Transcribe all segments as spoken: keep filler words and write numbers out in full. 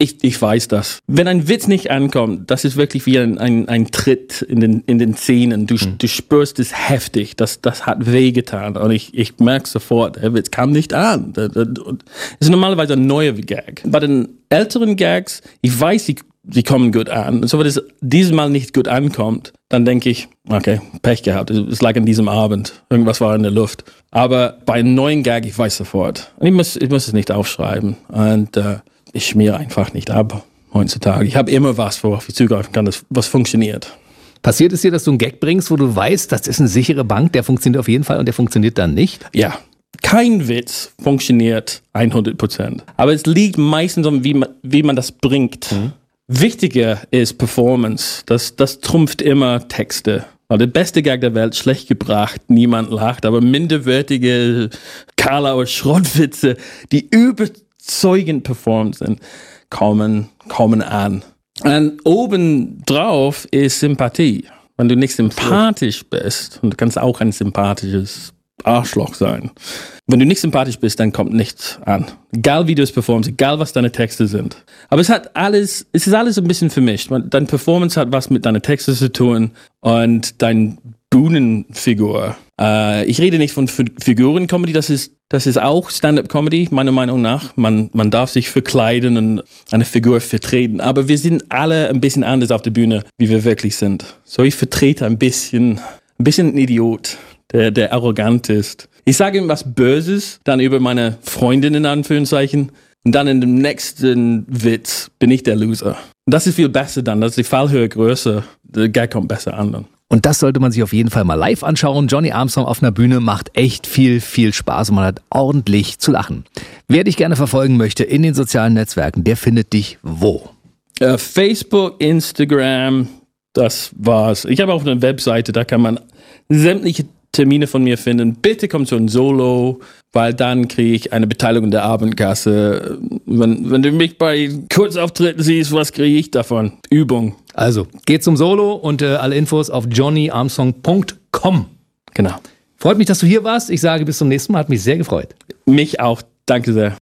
Ich, ich weiß das. Wenn ein Witz nicht ankommt, das ist wirklich wie ein, ein, ein Tritt in den, in den Zähnen. Du, mhm. du spürst es heftig. Das, das hat wehgetan. Und ich, ich merke sofort, der Witz kam nicht an. Das ist normalerweise ein neuer Gag. Bei den älteren Gags, ich weiß, sie, sie kommen gut an. So, wenn es dieses Mal nicht gut ankommt, dann denke ich, okay, Pech gehabt. Es lag an diesem Abend. Irgendwas war in der Luft. Aber bei einem neuen Gag, ich weiß sofort. Und ich muss, ich muss es nicht aufschreiben. Und äh, ich schmiere einfach nicht ab heutzutage. Ich habe immer was, worauf ich zugreifen kann, das, was funktioniert. Passiert es dir, dass du einen Gag bringst, wo du weißt, das ist eine sichere Bank, der funktioniert auf jeden Fall und der funktioniert dann nicht? Ja, kein Witz funktioniert hundert Prozent. Aber es liegt meistens um, wie man, wie man das bringt. Mhm. Wichtiger ist Performance. Das, das trumpft immer Texte. Der beste Gag der Welt, schlecht gebracht, niemand lacht, aber minderwertige Karlauer Schrottwitze, die überzeugend performt sind, kommen, kommen an. Und obendrauf ist Sympathie. Wenn du nicht sympathisch bist, und du kannst auch ein sympathisches Arschloch sein. Wenn du nicht sympathisch bist, dann kommt nichts an. Egal wie du es performst, egal was deine Texte sind. Aber es hat alles, es ist alles ein bisschen vermischt. Deine Performance hat was mit deinen Texten zu tun und deine Bühnenfigur. Äh, ich rede nicht von F- Figuren-Comedy, das ist, das ist auch Stand-up-Comedy, meiner Meinung nach. Man, man darf sich verkleiden und eine Figur vertreten. Aber wir sind alle ein bisschen anders auf der Bühne, wie wir wirklich sind. So, ich vertrete ein bisschen, ein bisschen ein Idiot. Der, der arrogant ist. Ich sage ihm was Böses, dann über meine Freundin in Anführungszeichen, und dann in dem nächsten Witz bin ich der Loser. Und das ist viel besser dann, das ist die Fallhöhe größer, der Gag kommt besser an dann. Und das sollte man sich auf jeden Fall mal live anschauen. Johnny Armstrong auf einer Bühne macht echt viel, viel Spaß und man hat ordentlich zu lachen. Wer dich gerne verfolgen möchte in den sozialen Netzwerken, der findet dich wo? Uh, Facebook, Instagram, das war's. Ich habe auch eine Webseite, da kann man sämtliche Termine von mir finden. Bitte komm zu ein Solo, weil dann kriege ich eine Beteiligung der Abendkasse. Wenn, wenn du mich bei Kurzauftritten siehst, was kriege ich davon? Übung. Also, geht zum Solo und äh, alle Infos auf johnny armstrong punkt com. Genau. Freut mich, dass du hier warst. Ich sage bis zum nächsten Mal. Hat mich sehr gefreut. Mich auch. Danke sehr.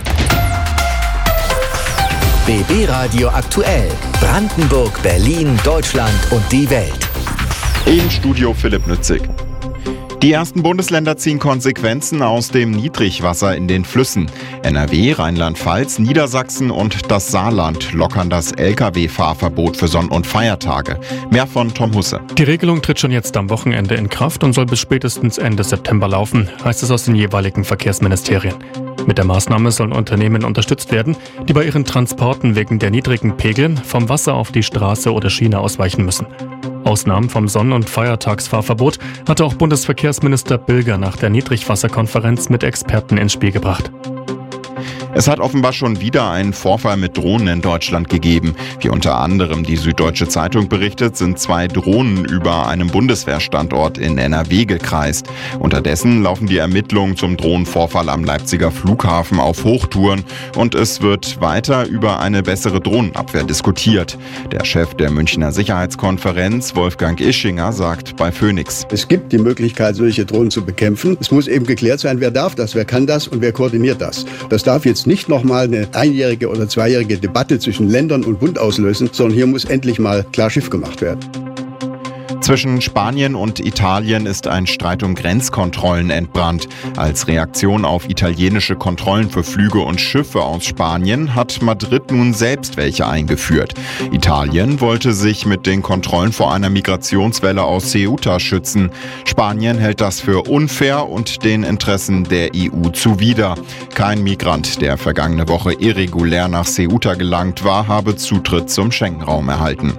B B Radio aktuell. Brandenburg, Berlin, Deutschland und die Welt. Im Studio Philipp Nützig. Die ersten Bundesländer ziehen Konsequenzen aus dem Niedrigwasser in den Flüssen. N R W, Rheinland-Pfalz, Niedersachsen und das Saarland lockern das L K W-Fahrverbot für Sonn- und Feiertage. Mehr von Tom Husse. Die Regelung tritt schon jetzt am Wochenende in Kraft und soll bis spätestens Ende September laufen, heißt es aus den jeweiligen Verkehrsministerien. Mit der Maßnahme sollen Unternehmen unterstützt werden, die bei ihren Transporten wegen der niedrigen Pegel vom Wasser auf die Straße oder Schiene ausweichen müssen. Ausnahmen vom Sonn- und Feiertagsfahrverbot hatte auch Bundesverkehrsminister Bilger nach der Niedrigwasserkonferenz mit Experten ins Spiel gebracht. Es hat offenbar schon wieder einen Vorfall mit Drohnen in Deutschland gegeben. Wie unter anderem die Süddeutsche Zeitung berichtet, sind zwei Drohnen über einem Bundeswehrstandort in N R W gekreist. Unterdessen laufen die Ermittlungen zum Drohnenvorfall am Leipziger Flughafen auf Hochtouren und es wird weiter über eine bessere Drohnenabwehr diskutiert. Der Chef der Münchner Sicherheitskonferenz, Wolfgang Ischinger, sagt bei Phoenix: Es gibt die Möglichkeit, solche Drohnen zu bekämpfen. Es muss eben geklärt sein, wer darf das, wer kann das und wer koordiniert das. Das darf jetzt nicht nochmal eine einjährige oder zweijährige Debatte zwischen Ländern und Bund auslösen, sondern hier muss endlich mal klar Schiff gemacht werden. Zwischen Spanien und Italien ist ein Streit um Grenzkontrollen entbrannt. Als Reaktion auf italienische Kontrollen für Flüge und Schiffe aus Spanien hat Madrid nun selbst welche eingeführt. Italien wollte sich mit den Kontrollen vor einer Migrationswelle aus Ceuta schützen. Spanien hält das für unfair und den Interessen der E U zuwider. Kein Migrant, der vergangene Woche irregulär nach Ceuta gelangt war, habe Zutritt zum Schengen-Raum erhalten.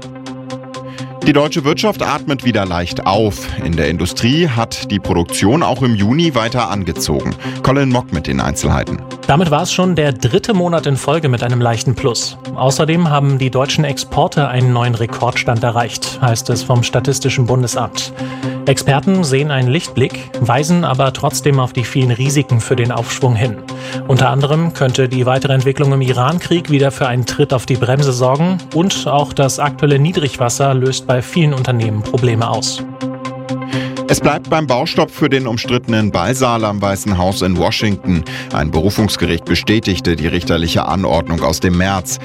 Die deutsche Wirtschaft atmet wieder leicht auf. In der Industrie hat die Produktion auch im Juni weiter angezogen. Colin Mock mit den Einzelheiten. Damit war es schon der dritte Monat in Folge mit einem leichten Plus. Außerdem haben die deutschen Exporte einen neuen Rekordstand erreicht, heißt es vom Statistischen Bundesamt. Experten sehen einen Lichtblick, weisen aber trotzdem auf die vielen Risiken für den Aufschwung hin. Unter anderem könnte die weitere Entwicklung im Iran-Krieg wieder für einen Tritt auf die Bremse sorgen und auch das aktuelle Niedrigwasser löst bei vielen Unternehmen Probleme aus. Es bleibt beim Baustopp für den umstrittenen Ballsaal am Weißen Haus in Washington. Ein Berufungsgericht bestätigte die richterliche Anordnung aus dem März.